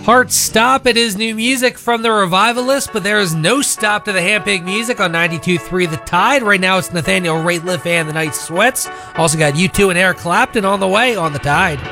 Heart Stop, it is new music from the Revivalists, but there is no stop to the handpicked music on 92.3 The Tide. Right now it's Nathaniel Rateliff and the Night Sweats. Also got U2 and Eric Clapton on the way on The Tide.